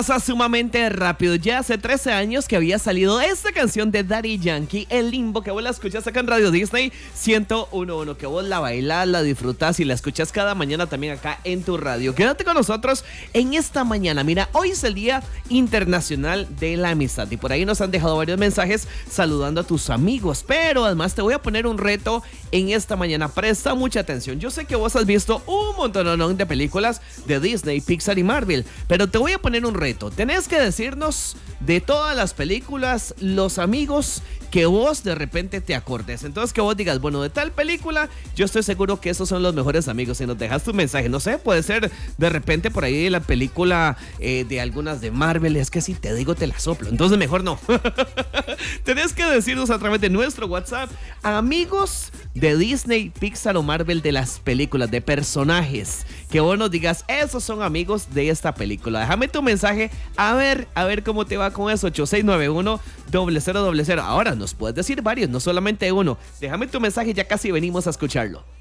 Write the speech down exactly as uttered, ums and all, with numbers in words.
Pasa sumamente rápido. Ya hace trece años que había salido esta canción de Daddy Yankee, El Limbo, que vos la escuchás acá en Radio Disney ciento uno punto uno, que vos la bailás, la disfrutás y la escuchás cada mañana también acá en tu radio. Quédate con nosotros en esta mañana. Mira, hoy es el Día Internacional de la Amistad y por ahí nos han dejado varios mensajes saludando a tus amigos, pero además te voy a poner un reto en esta mañana. Presta mucha atención. Yo sé que vos has visto un montón de películas de Disney, Pixar y Marvel, pero te voy a poner un reto. Tenés que decirnos de todas las películas los amigos que vos de repente te acordes. Entonces que vos digas, bueno, de tal película yo estoy seguro que esos son los mejores amigos. Y nos dejas tu mensaje, no sé, puede ser de repente por ahí la película eh, de algunas de Marvel. Es que si te digo te la soplo, entonces mejor no. Tenés que decirnos a través de nuestro WhatsApp amigos de Disney, Pixar o Marvel, de las películas, de personajes, que vos nos digas esos son amigos de esta película. Déjame tu mensaje, a ver, a ver cómo te va con eso. Ocho seis nueve uno, cero cero cero cero. Ahora nos puedes decir varios, no solamente uno. Déjame tu mensaje, ya casi venimos a escucharlo.